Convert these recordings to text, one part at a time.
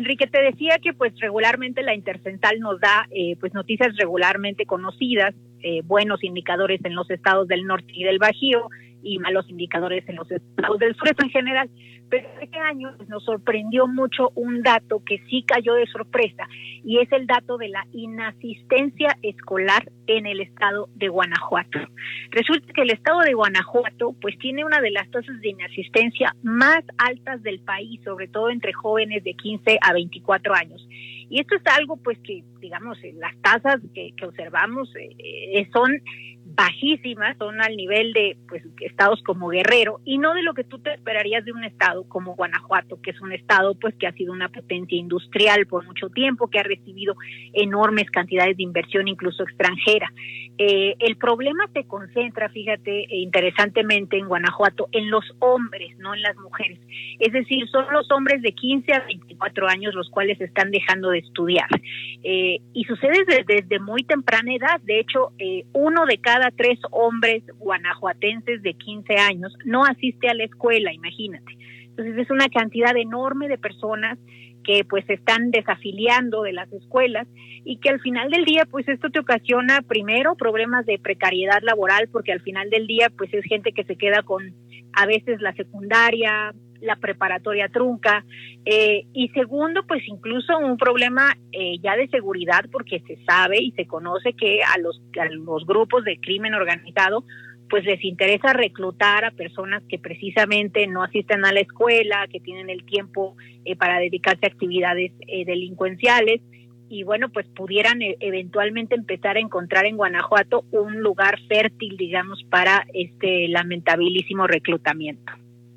Enrique, te decía que pues regularmente la Intercental nos da pues noticias regularmente conocidas, buenos indicadores en los estados del norte y del Bajío y malos indicadores en los estados del sur en general. Pero este año pues, nos sorprendió mucho un dato que sí cayó de sorpresa, y es el dato de la inasistencia escolar en el estado de Guanajuato. Resulta que el estado de Guanajuato pues tiene una de las tasas de inasistencia más altas del país, sobre todo entre jóvenes de 15 a 24 años. Y esto es algo pues que, digamos, las tasas que observamos son bajísimas, son al nivel de pues estados como Guerrero, y no de lo que tú te esperarías de un estado como Guanajuato, que es un estado pues que ha sido una potencia industrial por mucho tiempo, que ha recibido enormes cantidades de inversión, incluso extranjera. El problema se concentra, fíjate, interesantemente en Guanajuato, en los hombres, no en las mujeres. Es decir, son los hombres de 15 a 24 años los cuales están dejando de estudiar. Y sucede desde muy temprana edad. De hecho, 1 de cada 3 hombres guanajuatenses de 15 años no asiste a la escuela, imagínate. Entonces es una cantidad enorme de personas que pues se están desafiliando de las escuelas, y que al final del día pues esto te ocasiona primero problemas de precariedad laboral, porque al final del día pues es gente que se queda con a veces la secundaria, la preparatoria trunca, y segundo pues incluso un problema ya de seguridad, porque se sabe y se conoce que a los grupos de crimen organizado pues les interesa reclutar a personas que precisamente no asisten a la escuela, que tienen el tiempo para dedicarse a actividades delincuenciales, y bueno, pues pudieran eventualmente empezar a encontrar en Guanajuato un lugar fértil, digamos, para este lamentabilísimo reclutamiento.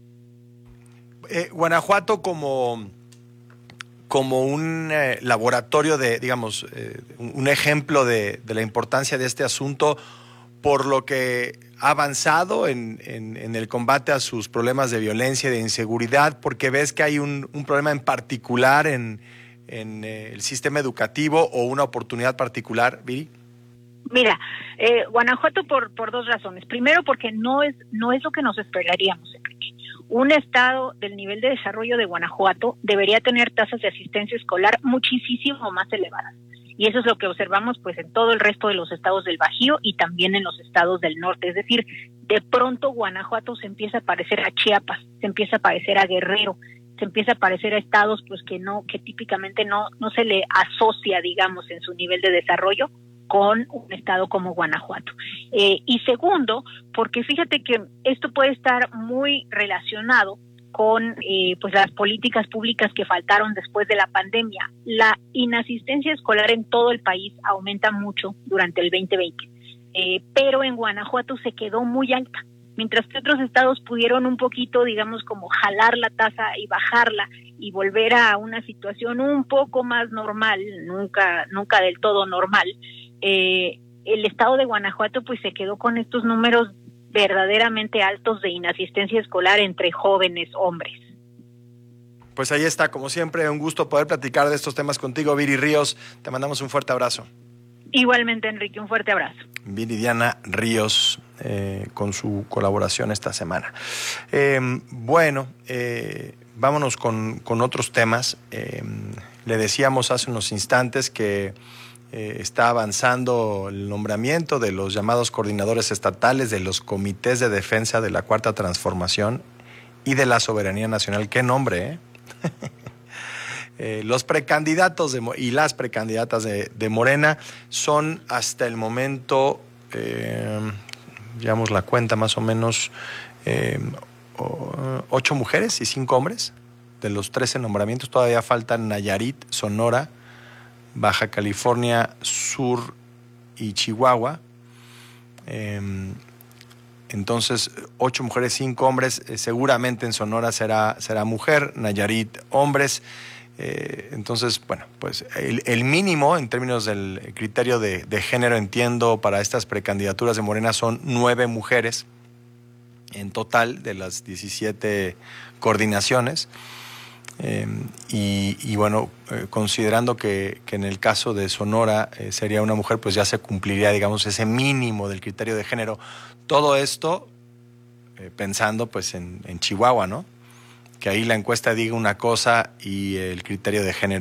Guanajuato como un laboratorio de, digamos, un ejemplo de la importancia de este asunto, por lo que ha avanzado en el combate a sus problemas de violencia y de inseguridad, porque ves que hay un problema en particular en el sistema educativo, o una oportunidad particular, Viri. Mira, Guanajuato por 2 razones. Primero, porque no es lo que nos esperaríamos, Enrique. Un estado del nivel de desarrollo de Guanajuato debería tener tasas de asistencia escolar muchísimo más elevadas. Y eso es lo que observamos pues en todo el resto de los estados del Bajío y también en los estados del norte. Es decir, de pronto Guanajuato se empieza a parecer a Chiapas, se empieza a parecer a Guerrero, se empieza a parecer a estados pues que típicamente no se le asocia, digamos, en su nivel de desarrollo con un estado como Guanajuato. Y segundo, porque fíjate que esto puede estar muy relacionado con pues las políticas públicas que faltaron después de la pandemia. La inasistencia escolar en todo el país aumenta mucho durante el 2020, pero en Guanajuato se quedó muy alta, mientras que otros estados pudieron un poquito, digamos, como jalar la tasa y bajarla y volver a una situación un poco más normal, nunca del todo normal. El estado de Guanajuato pues se quedó con estos números verdaderamente altos de inasistencia escolar entre jóvenes hombres. Pues ahí está, como siempre, un gusto poder platicar de estos temas contigo, Viri Ríos. Te mandamos un fuerte abrazo. Igualmente, Enrique, un fuerte abrazo. Viridiana Ríos, con su colaboración esta semana. Vámonos con otros temas. Le decíamos hace unos instantes que está avanzando el nombramiento de los llamados coordinadores estatales de los comités de defensa de la Cuarta Transformación y de la Soberanía Nacional. ¡Qué nombre, los precandidatos y las precandidatas de Morena son hasta el momento, llevamos la cuenta más o menos, 8 mujeres y 5 hombres. De los 13 nombramientos todavía faltan Nayarit, Sonora, Baja California Sur y Chihuahua. Entonces, 8 mujeres, 5 hombres. Seguramente en Sonora será mujer, Nayarit, hombres. Entonces, bueno, pues el mínimo en términos del criterio de género, entiendo, para estas precandidaturas de Morena son 9 mujeres en total de las 17 coordinaciones. Y bueno, considerando que en el caso de Sonora sería una mujer, pues ya se cumpliría, digamos, ese mínimo del criterio de género. Todo esto pensando pues en Chihuahua, ¿no? Que ahí la encuesta diga una cosa y el criterio de género